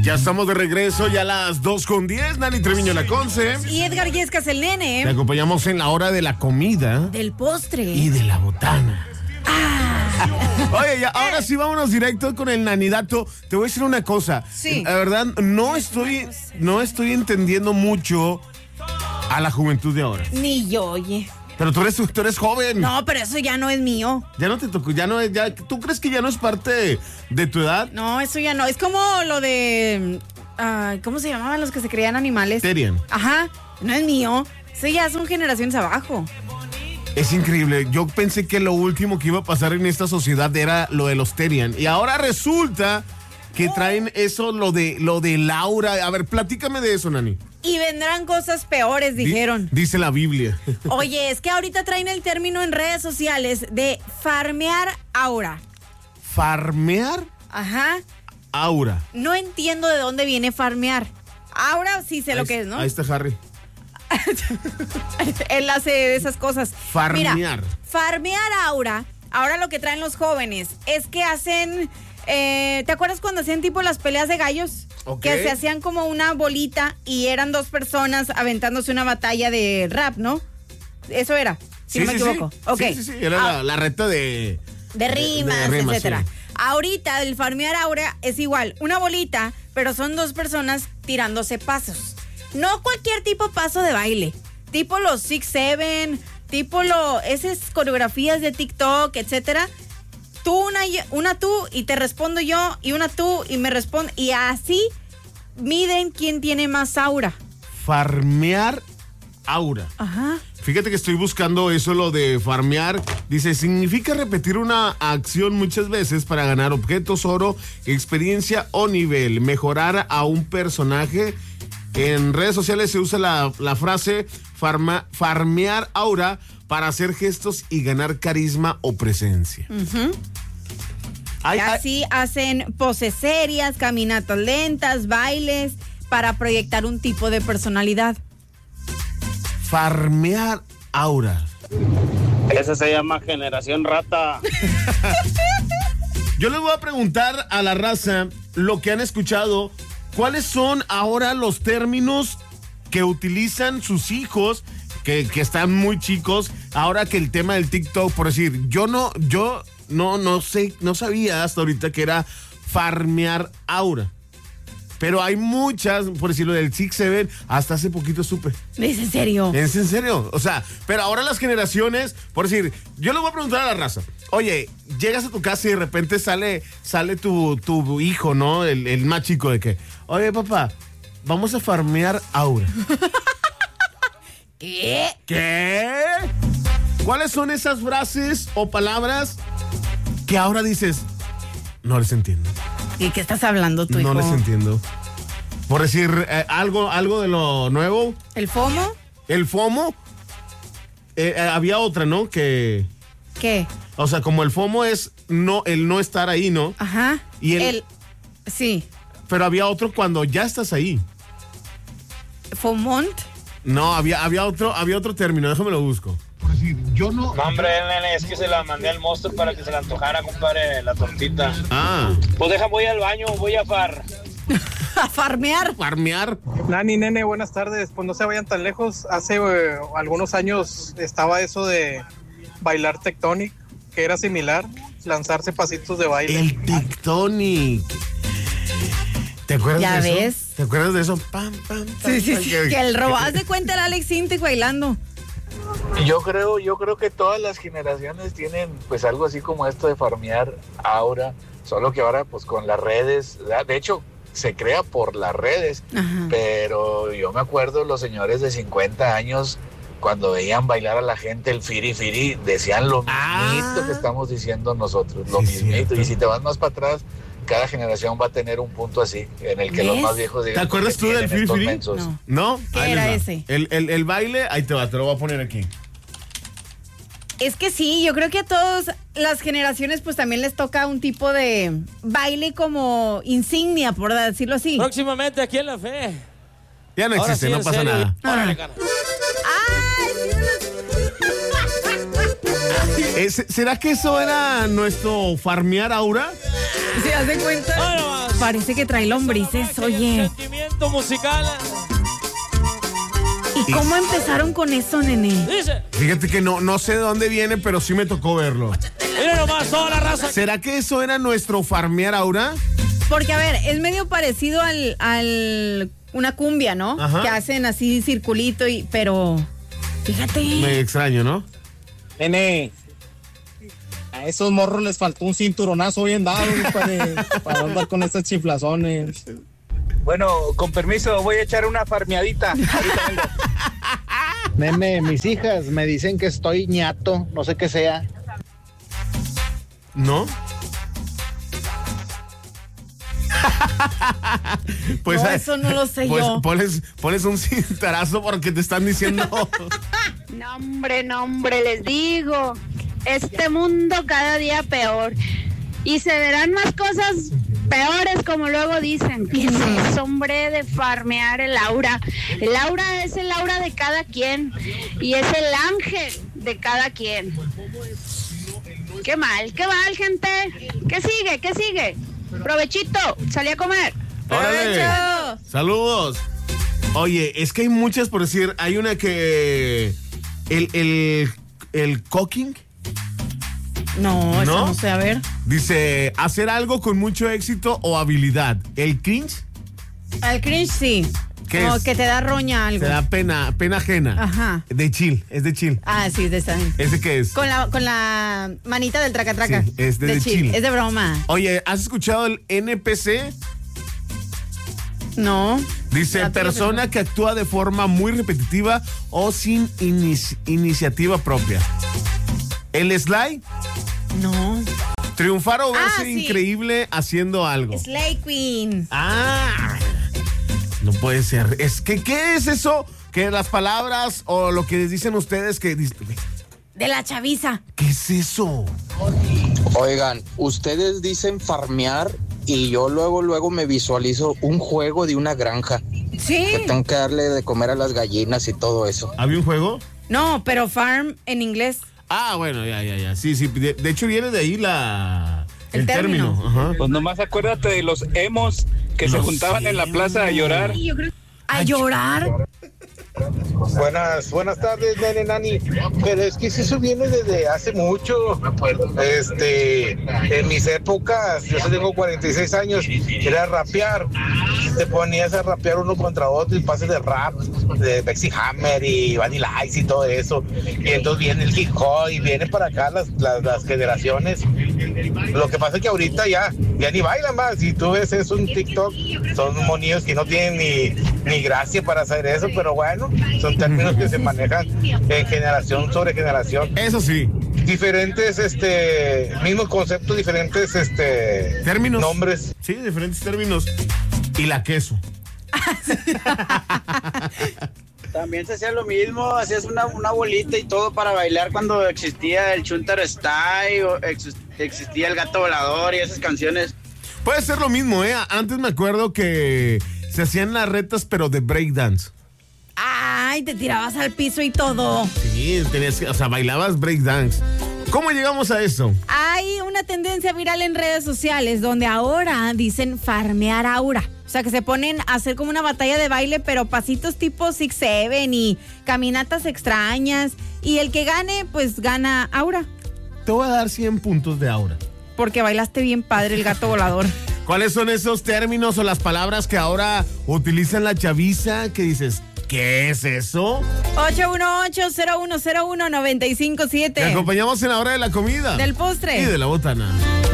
Ya estamos de regreso, ya a las 2:10, Nani Treviño la Conce. Y Edgar Yescas, el nene. Te acompañamos en la hora de la comida. Del postre. Y de la botana. Oye, ya, ahora sí vámonos directo con el nanidato. Te voy a decir una cosa. Sí. La verdad, no estoy entendiendo mucho a la juventud de ahora. Ni yo, oye. Pero tú eres joven. No, pero eso ya no es mío. Ya no te tocó, ¿tú crees que ya no es parte de tu edad? No, eso ya no. Es como lo de... ¿cómo se llamaban los que se creían animales? Terian. Ajá, no es mío. Eso ya son generaciones abajo. Es increíble. Yo pensé que lo último que iba a pasar en esta sociedad era lo de los Terian. Y ahora resulta que traen eso, lo de Laura. A ver, platícame de eso, Nani. Y vendrán cosas peores, dijeron. Dice la Biblia. Oye, es que ahorita traen el término en redes sociales de farmear aura. ¿Farmear? Ajá. Aura. No entiendo de dónde viene farmear. Aura sí sé lo que es, ¿no? Ahí está Harry. Él hace esas cosas. Farmear. Mira, farmear aura. Ahora lo que traen los jóvenes es que hacen... ¿te acuerdas cuando hacían tipo las peleas de gallos? Okay. Que se hacían como una bolita y eran dos personas aventándose una batalla de rap, ¿no? Eso era, si no me equivoco. Sí. Okay. Sí. Era la reta de rimas, etcétera. Sí. Ahorita el farmear aura es igual, una bolita, pero son dos personas tirándose pasos. No cualquier tipo de paso de baile, tipo los 6-7, tipo esas coreografías de TikTok, etcétera. Tú una tú y te respondo yo, y una tú y me responde, y así miden quién tiene más aura. Farmear aura. Ajá. Fíjate que estoy buscando eso, lo de farmear. Dice, significa repetir una acción muchas veces para ganar objetos, oro, experiencia o nivel, mejorar a un personaje. En redes sociales se usa la frase farmear aura para hacer gestos y ganar carisma o presencia. Uh-huh. Así hacen poses serias, caminatas lentas, bailes, para proyectar un tipo de personalidad. Farmear aura. Esa se llama generación rata. Yo les voy a preguntar a la raza lo que han escuchado. ¿Cuáles son ahora los términos que utilizan sus hijos que están muy chicos? Ahora que el tema del TikTok, por decir, yo no sé, no sabía hasta ahorita que era farmear aura. Pero hay muchas, por decirlo del 6-7, hasta hace poquito supe. ¿Es en serio? ¿Es en serio? O sea, pero ahora las generaciones, por decir, yo le voy a preguntar a la raza. Oye, llegas a tu casa y de repente sale tu hijo, ¿no? El más chico de que, oye, papá, vamos a farmear aura. ¿Qué? ¿Qué? ¿Cuáles son esas frases o palabras que ahora dices, no les entiendo? ¿Y qué estás hablando tú, hijo? No les entiendo. Por decir algo de lo nuevo. ¿El FOMO? El FOMO. Había otra, ¿no? Que... ¿Qué? O sea, como el FOMO es el no estar ahí, ¿no? Ajá. Y sí. Pero había otro cuando ya estás ahí. ¿FOMONT? No, había otro término, déjame lo busco. Por decir, yo no... No, hombre, nene, es que se la mandé al monstruo para que se la antojara, compadre, la tortita. Ah. Pues voy al baño, voy a ¿A farmear? Farmear. Nani, nene, buenas tardes. Pues no se vayan tan lejos. Hace algunos años estaba eso de bailar tectonic, que era similar, lanzarse pasitos de baile. El tectonic. ¿Te acuerdas ¿Ya de ves? eso? ¿Te acuerdas de eso? Pam, pam, pam. Sí. Que el robot, haz de cuenta el Alex Sintek bailando. Yo creo que todas las generaciones tienen pues algo así como esto de farmear aura, solo que ahora pues con las redes, ¿verdad? De hecho se crea por las redes. Ajá. Pero yo me acuerdo los señores de 50 años cuando veían bailar a la gente el firi decían lo mismito que estamos diciendo nosotros, lo mismito. Cierto. Y si te vas más para atrás, cada generación va a tener un punto así, en el que los más viejos digan. ¿Te acuerdas tú del firi? No. ¿Qué era ese? El baile, ahí te lo voy a poner aquí. Es que sí, yo creo que a todas las generaciones pues también les toca un tipo de baile como insignia, por decirlo así. Próximamente aquí en La Fe. Ya no existe, no pasa nada. Órale, cara. ¿Será que eso era nuestro farmear aura? ¿Se hace cuenta? Bueno, Parece que trae lombrices, oye. Sentimiento musical. ¿Y cómo empezaron con eso, nene? Fíjate que no sé de dónde viene, pero sí me tocó verlo. Mira nomás, toda la raza. ¿Será que eso era nuestro farmear aura? Porque, a ver, es medio parecido al una cumbia, ¿no? Ajá. Que hacen así circulito, pero fíjate. Me extraño, ¿no? Nene, a esos morros les faltó un cinturonazo bien dado para andar con estas chiflazones. Bueno, con permiso, voy a echar una farmeadita. Ahorita vengo. Nene, mis hijas me dicen que estoy ñato, no sé qué sea. ¿No? Pues, no, eso no lo sé pues yo. Pones un cintarazo porque te están diciendo. No, hombre, les digo. Este mundo cada día peor. Y se verán más cosas peores, como luego dicen. ¿Qué es eso, hombre, de farmear el aura? El aura es el aura de cada quien. Y es el ángel de cada quien. Qué mal, gente. ¿Qué sigue? Provechito, salí a comer. ¡Órale! ¡Saludos! Oye, es que hay muchas por decir. Hay una que... El cooking. No, eso no sé, a ver. Dice, hacer algo con mucho éxito o habilidad. ¿El cringe? El cringe sí. ¿Qué como es? que te da roña algo. Te da pena ajena. Ajá. Es de chill. Ah, sí, de esta. ¿Ese qué es? Con la manita del traca-traca. Sí, es de chill. Es de broma. Oye, ¿has escuchado el NPC? No. Dice, persona que actúa de forma muy repetitiva o sin iniciativa propia. ¿El Sly? No. Triunfar o verse sí. increíble haciendo algo. Slay Queen. Ah, no puede ser. ¿Qué es eso? Que las palabras o lo que dicen ustedes que... De la chaviza. ¿Qué es eso? Oigan, ustedes dicen farmear y yo luego me visualizo un juego de una granja. Sí. Que tengo que darle de comer a las gallinas y todo eso. ¿Había un juego? No, pero farm en inglés. Ah, bueno, ya. Sí. De hecho viene de ahí el término. Ajá. Pues nomás acuérdate de los emos que se juntaban en la plaza a llorar. ¿A llorar? Buenas tardes, nene, nani. Pero es que eso viene desde hace mucho. En mis épocas, yo tengo 46 años, era rapear. Te ponías a rapear uno contra otro y pases de rap, de Bexy Hammer y Vanilla Ice y todo eso. Y entonces viene el hip hop y vienen para acá las generaciones. Lo que pasa es que ahorita ya ni bailan más. Si tú ves eso en TikTok, son monillos que no tienen ni gracia para hacer eso, pero bueno, son términos que se manejan en generación sobre generación. Eso sí. Diferentes, mismos conceptos, diferentes, términos. Nombres. Sí, diferentes términos. Y la queso. También se hacía lo mismo, hacías una bolita y todo para bailar cuando existía el Chuntar Style, o existía el Gato Volador y esas canciones. Puede ser lo mismo, ¿eh? Antes me acuerdo que se hacían las retas, pero de breakdance. Ay, te tirabas al piso y todo. Sí, bailabas breakdance. ¿Cómo llegamos a eso? Hay una tendencia viral en redes sociales donde ahora dicen farmear aura. O sea, que se ponen a hacer como una batalla de baile, pero pasitos tipo 6-7 y caminatas extrañas. Y el que gane, pues gana aura. Te voy a dar 100 puntos de aura. Porque bailaste bien padre el gato volador. ¿Cuáles son esos términos o las palabras que ahora utilizan la chaviza? Que dices, ¿qué es eso? 818-0101-957. Te acompañamos en la hora de la comida. Del postre. Y de la botana.